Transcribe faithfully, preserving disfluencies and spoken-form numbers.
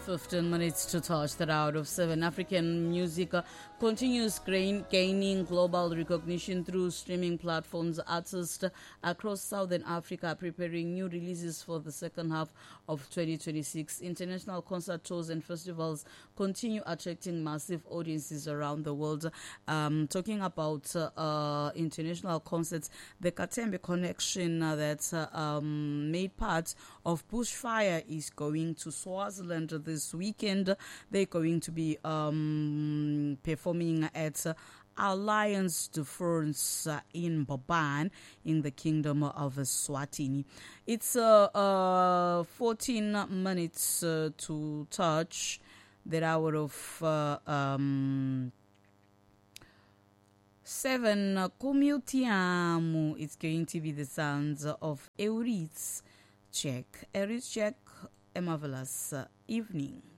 fifteen minutes to touch that out of seven. African music uh, continues gain, gaining global recognition through streaming platforms. Artists across Southern Africa are preparing new releases for the second half of twenty twenty-six. International concert tours and festivals continue attracting massive audiences around the world. Um, talking about uh, uh, international concerts, the Katembe Connection uh, that uh, um, made part of Bushfire is going to Swaziland this weekend. They're going to be um, performing at uh, Alliance de France uh, in Boban in the Kingdom of Swatini. It's uh, uh, fourteen minutes uh, to touch the hour of uh, um, seven. Kumutiamu. It's going to be the sounds of Euritz Check. Euritz Check, a marvelous uh, evening.